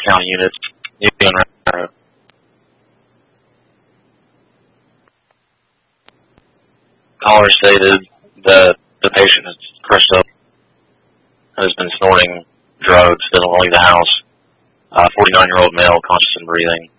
County units. Caller stated that the patient is crushed up, has been snorting drugs, doesn't want to leave the house. 49-year-old male, conscious and breathing.